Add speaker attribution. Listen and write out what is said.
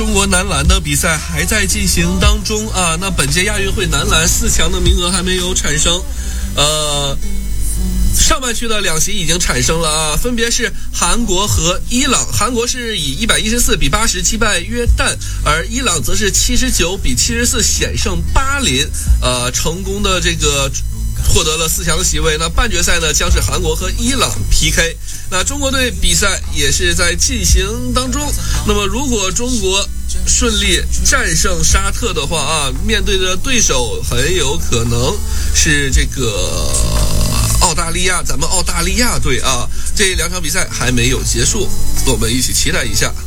Speaker 1: 中国男篮的比赛还在进行当中啊。那本届亚运会男篮4强的名额还没有产生，上半区的2席已经产生了啊，分别是韩国和伊朗。韩国是以114比80击败约旦，而伊朗则是79比74险胜巴林，成功的这个获得了4强的席位。那半决赛呢，将是韩国和伊朗 PK。那中国队比赛也是在进行当中。那么如果中国顺利战胜沙特的话啊，面对的对手很有可能是这个澳大利亚，咱们澳大利亚队啊。这2场比赛还没有结束，我们一起期待一下。